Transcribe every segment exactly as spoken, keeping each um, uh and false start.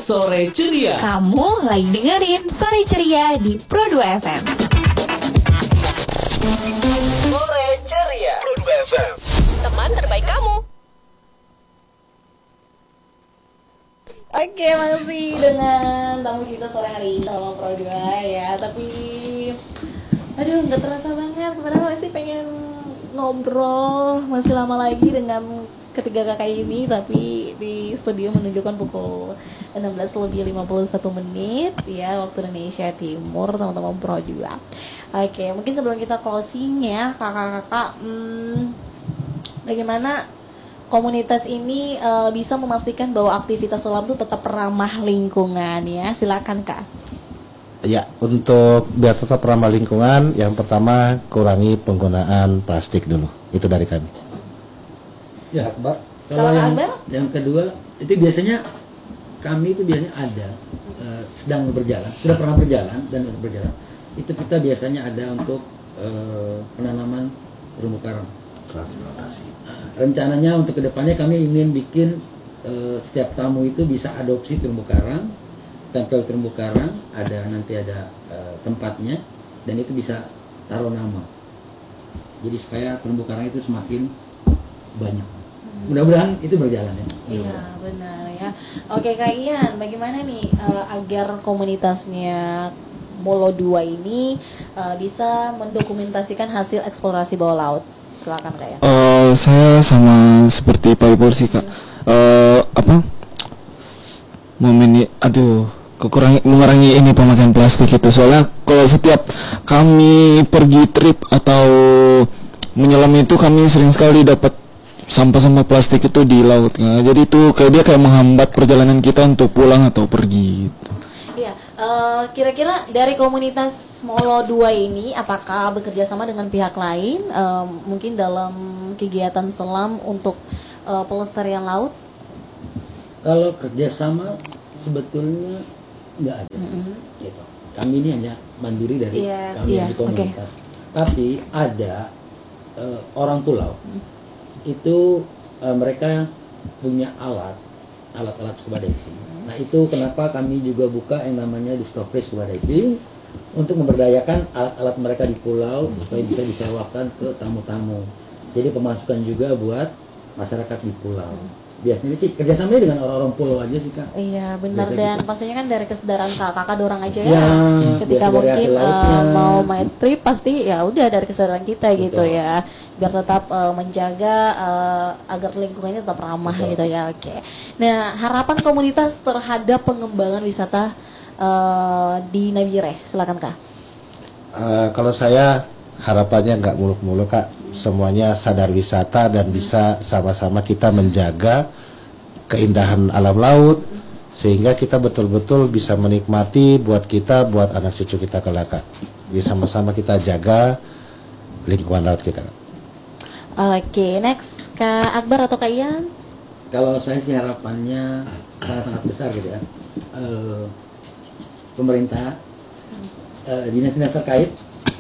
Sore Ceria. Kamu lagi dengerin Sore Ceria di Pro dua F M. Sore Ceria Pro dua F M, teman terbaik kamu. Oke, masih dengan tamu kita sore hari ini sama Pro dua ya. Tapi aduh, nggak terasa banget. Padahal sih pengen ngobrol masih lama lagi dengan ketiga kakak ini, tapi di studio menunjukkan pukul enam belas lebih lima puluh satu menit ya, waktu Indonesia Timur, teman-teman Pro dua. Oke, mungkin sebelum kita closing ya kakak-kakak, hmm, bagaimana komunitas ini uh, bisa memastikan bahwa aktivitas selam itu tetap ramah lingkungan ya? Silakan Kak. Ya, untuk biar tetap ramah lingkungan, yang pertama kurangi penggunaan plastik dulu. Itu dari kami. Ya, Akbar. Kalau yang, Akbar? yang kedua itu biasanya kami itu biasanya ada uh, sedang berjalan, sudah pernah berjalan dan berjalan. Itu kita biasanya ada untuk uh, penanaman terumbu karang. Transplantasi. Uh, rencananya untuk kedepannya kami ingin bikin uh, setiap tamu itu bisa adopsi terumbu karang, tempel terumbu karang, ada nanti ada uh, tempatnya dan itu bisa taruh nama. Jadi supaya terumbu karang itu semakin banyak. Mudah-mudahan itu berjalan ya. Iya benar ya. Oke Kak Ian, bagaimana nih uh, agar komunitasnya Molo dua ini uh, bisa mendokumentasikan hasil eksplorasi bawah laut? Silakan Kak Ian. Uh, saya sama seperti Pak Ibor sih Kak. Uh, apa? Momen aduh kekurangi mengurangi ini pemakaian plastik itu. Soalnya kalau setiap kami pergi trip atau menyelam itu kami sering sekali dapat sampah-sampah plastik itu di laut. Nah, jadi itu kayak dia kayak menghambat perjalanan kita untuk pulang atau pergi gitu. Iya, uh, kira-kira dari komunitas Molo dua ini apakah bekerja sama dengan pihak lain uh, mungkin dalam kegiatan selam untuk uh, pelestarian laut? Kalau kerjasama sebetulnya nggak ada. Mm-hmm. Gitu. Kami ini hanya mandiri dari yes, kami iya, di komunitas. okay. Tapi ada uh, orang pulau. Mm-hmm. Itu uh, mereka punya alat alat-alat scuba diving. Nah itu kenapa kami juga buka yang namanya Discovery Scuba Diving untuk memberdayakan alat-alat mereka di pulau supaya bisa disewakan ke tamu-tamu. Jadi pemasukan juga buat masyarakat di pulau. Dia sendiri sih kerjasamanya dengan orang-orang pulau aja sih Kak. Iya benar, biasa dan gitu. pastinya kan dari kesadaran kakak dorang aja ya, ya ketika mungkin uh, mau main trip pasti ya udah dari kesadaran kita. Betul. Gitu ya, biar tetap uh, menjaga uh, agar lingkungannya tetap ramah. Betul. Gitu ya. Oke. Nah harapan komunitas terhadap pengembangan wisata uh, di Nabire, silakan Kak. Uh, kalau saya harapannya nggak muluk-muluk Kak, semuanya sadar wisata dan bisa sama-sama kita menjaga keindahan alam laut sehingga kita betul-betul bisa menikmati buat kita, buat anak cucu kita kelak Kak. Jadi sama-sama kita jaga lingkungan laut kita Kak. Oke, next Kak Akbar atau Kak Ian? Kalau saya sih harapannya sangat-sangat besar gitu ya. Uh, pemerintah, uh, dinas-dinas terkait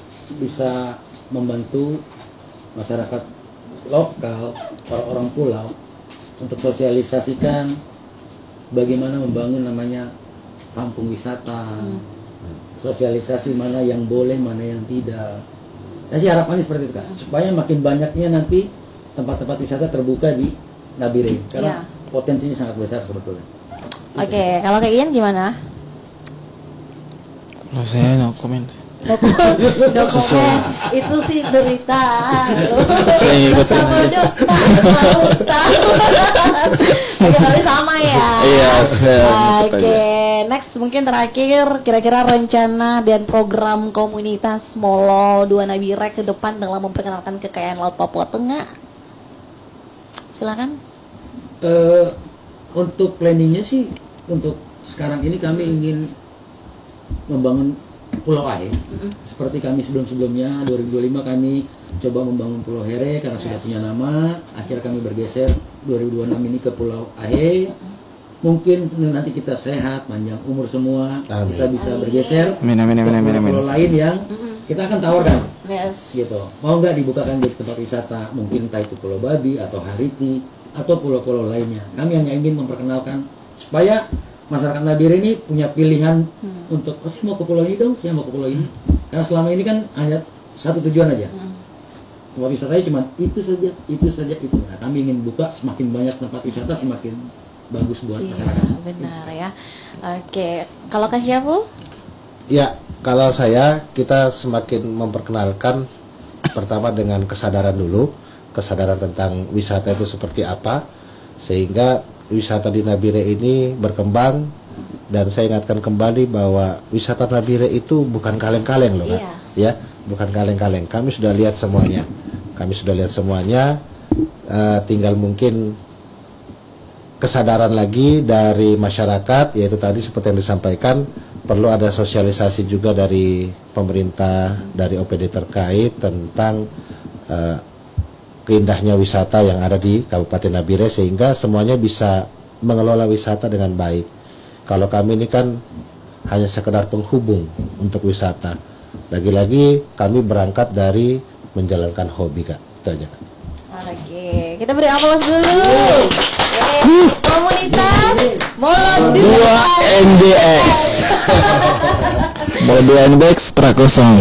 bisa membantu masyarakat lokal, orang-orang pulau untuk sosialisasikan bagaimana membangun namanya kampung wisata, hmm. sosialisasi mana yang boleh, mana yang tidak. Saya sih harapannya seperti itu Kak, supaya makin banyaknya nanti tempat-tempat wisata terbuka di Nabire, karena ya. Potensinya sangat besar sebetulnya. Oke, okay. Kalau Kak Ian gimana? Kalau saya no comment sih. Dokumen itu sih derita bersama dokter oke kali sama ya. Iya. Oke, next mungkin terakhir kira-kira rencana dan program komunitas Molo dua Nabire ke depan dalam memperkenalkan kekayaan laut Papua Tengah, silakan. Uh, untuk planningnya sih untuk sekarang ini kami ingin membangun Pulau Ahe, mm-hmm. seperti kami sebelum-sebelumnya dua ribu dua puluh lima kami coba membangun Pulau Here karena yes. sudah punya nama. Akhirnya kami bergeser dua ribu dua puluh enam ini ke Pulau Ahe. Mm-hmm. Mungkin nanti kita sehat, panjang umur semua, amin. Kita bisa amin. Bergeser amin, amin, amin, amin, amin. Pulau lain yang mm-hmm. kita akan tawarkan. Yes. Gitu. Mau nggak dibukakan di tempat wisata? Mungkin entah itu Pulau Babi atau Hariti atau pulau-pulau lainnya. Kami hanya ingin memperkenalkan supaya masyarakat Nabire ini punya pilihan hmm. untuk oh sih mau ke pulau ini dong, saya mau ke pulau ini. Karena selama ini kan hanya satu tujuan aja. Hmm. Tempat wisatanya cuma itu saja, itu saja itu. Nah, kami ingin buka semakin banyak tempat wisata semakin bagus buat iya, masyarakat. Benar ya. Oke, kalau Kak Syaful? Ya, kalau saya kita semakin memperkenalkan pertama dengan kesadaran dulu, kesadaran tentang wisata itu seperti apa, sehingga wisata di Nabire ini berkembang. Dan saya ingatkan kembali bahwa wisata Nabire itu bukan kaleng-kaleng loh, Kak. Iya. Ya, bukan kaleng-kaleng. Kami sudah lihat semuanya. Kami sudah lihat semuanya. Uh, tinggal mungkin kesadaran lagi dari masyarakat, yaitu tadi seperti yang disampaikan, perlu ada sosialisasi juga dari pemerintah, dari O P D terkait tentang uh, keindahnya wisata yang ada di Kabupaten Nabire, sehingga semuanya bisa mengelola wisata dengan baik. Kalau kami ini kan hanya sekedar penghubung untuk wisata. Lagi-lagi kami berangkat dari menjalankan hobi, Kak. Itu aja, Kak. Oke, kita beri aplaus dulu. Oke, komunitas Molo Dua N D X. Mau dua N D X ekstra kosong.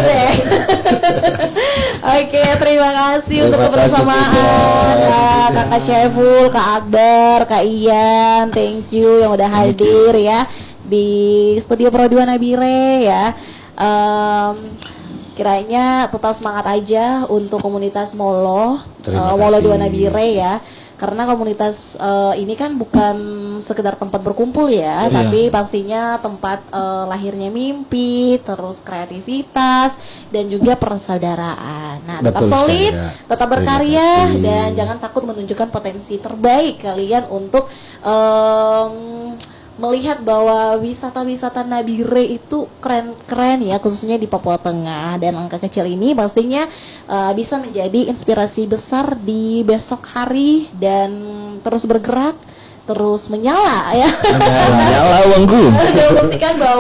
Oke, terima kasih Terima untuk kasih, kebersamaan Tita. ya, Kakak Syaful, Kak Akbar, Kak Ian, thank you yang udah hadir ya di studio Pro dua Nabire ya. Um, kiranya tetap semangat aja untuk komunitas Molo, Terima uh, Molo kasih. dua Nabire ya. Karena komunitas uh, ini kan bukan sekedar tempat berkumpul ya, Iya. tapi pastinya tempat uh, lahirnya mimpi, terus kreativitas dan juga persaudaraan. Nah, tetap Betul solid, sekali, ya. tetap Terima berkarya kasih. dan jangan takut menunjukkan potensi terbaik kalian untuk um, melihat bahwa wisata-wisata Nabire itu keren-keren ya, khususnya di Papua Tengah, dan angka kecil ini pastinya uh, bisa menjadi inspirasi besar di besok hari dan terus bergerak, terus menyala ya. Nyala uangku. Dan buktikan bahwa